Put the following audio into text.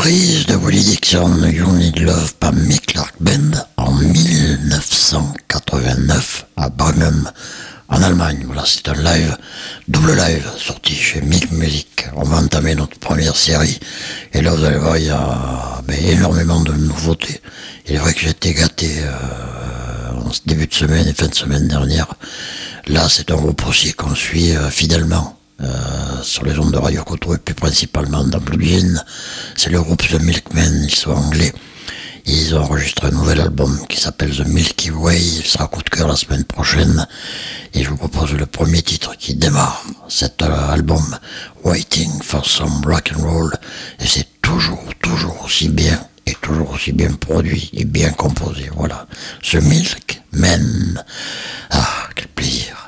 reprise de Willie Dixon, You Need Love par Mick Clark Band en 1989 à Bremen, en Allemagne. Voilà, c'est un live, double live, sorti chez Mick Music. On va entamer notre première série. Et là, vous allez voir, il y a énormément de nouveautés. Il est vrai que j'ai été gâté en ce début de semaine et fin de semaine dernière. Là, c'est un groupe aussi qu'on suit fidèlement. Sur les ondes de Radio Koto et plus principalement dans Blue Jean, c'est le groupe The Milkmen, ils sont anglais. Ils ont enregistré un nouvel album qui s'appelle The Milky Way, il sera coup de cœur la semaine prochaine. Et je vous propose le premier titre qui démarre cet album, Waiting for Some Rock and Roll. Et c'est toujours aussi bien, et toujours aussi bien produit et bien composé. Voilà, The Milkmen. Ah, quel plaisir.